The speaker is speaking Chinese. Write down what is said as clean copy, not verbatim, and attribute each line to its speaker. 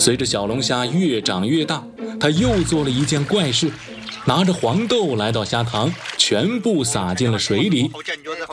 Speaker 1: 随着小龙虾越长越大，他又做了一件怪事，拿着黄豆来到虾塘，全部撒进了水里。